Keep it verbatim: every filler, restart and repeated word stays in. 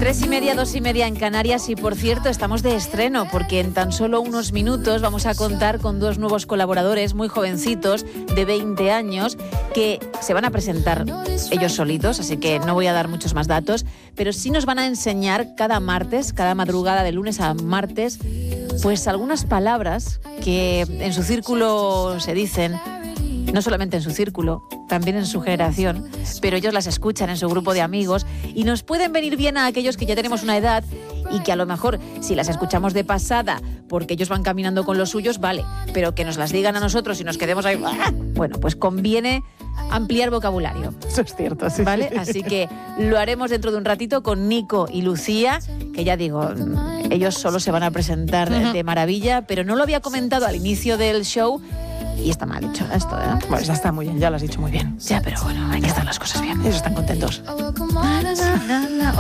Tres y media, dos y media en Canarias y, por cierto, estamos de estreno porque en tan solo unos minutos vamos a contar con dos nuevos colaboradores muy jovencitos de veinte años que se van a presentar ellos solitos, así que no voy a dar muchos más datos, pero sí nos van a enseñar cada martes, cada madrugada de lunes a martes, pues algunas palabras que en su círculo se dicen, no solamente en su círculo, también en su generación, pero ellos las escuchan en su grupo de amigos y nos pueden venir bien a aquellos que ya tenemos una edad y que a lo mejor si las escuchamos de pasada porque ellos van caminando con los suyos, vale, pero que nos las digan a nosotros y nos quedemos ahí, bueno, pues conviene ampliar vocabulario. Eso es cierto, sí. ¿Vale? Así que lo haremos dentro de un ratito con Nico y Lucía, que ya digo, ellos solo se van a presentar uh-huh. de maravilla, pero no lo había comentado al inicio del show. Y está mal hecho esto, ¿eh? Bueno, ya está muy bien, ya lo has dicho muy bien. Ya, pero bueno, hay que hacer las cosas bien. Ellos están contentos.